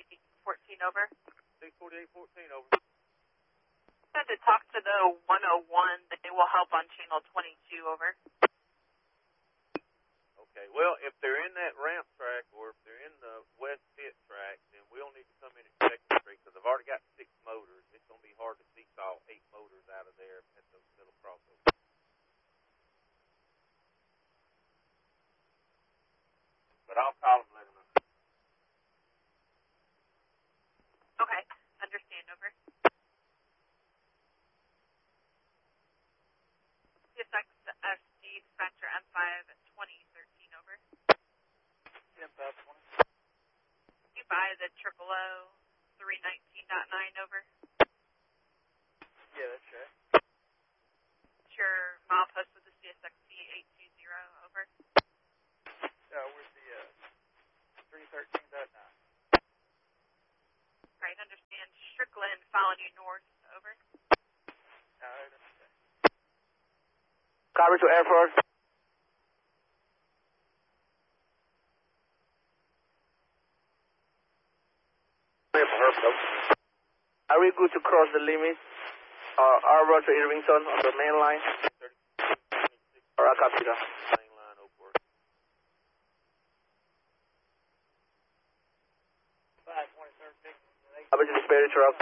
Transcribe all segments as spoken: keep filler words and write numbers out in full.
forty-eight fourteen over. six forty-eight fourteen over. I had to talk to the one oh one. They will help on channel twenty-two over. Okay, well, if they're in that ramp track or if they're in the west pit track, then we'll need to come in and check the street because I've already got six motors. It's going to be hard to seesaw eight motors out of there at the middle crossover. But I'll call them, let them know. Okay, understand over. C S X S D dispatcher M five twenty thirteen over. M five twenty. You buy the triple O three nineteen point nine over. Yeah, that's right. Your milepost with the C S X C eight two zero over. Uh, where's the uh, three thirteen point nine? Right, understand. Strickland following you north over. All right, understand. Copy to Air Force. Are we good to cross the limit? Uh, Arbor to Irvington on the main line? Or I copy that. Main line, Oakworth. five twenty-third, big. Copy to the Sperry truck.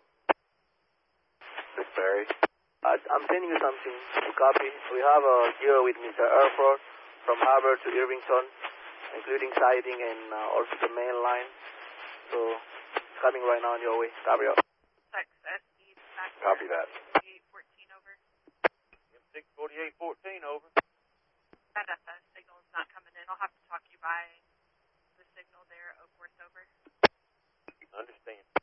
The Sperry. Uh, I'm sending you something to copy. We have a deal with Mister Airford from Harbor to Irvington, including siding and uh, also the main line. So, it's coming right now on your way. Copy up. six S D dispatcher. Copy that. eight fourteen over. M six forty-eight fourteen over. That F S signal is not coming in. I'll have to talk you by the signal there, Oakworth over. Understand.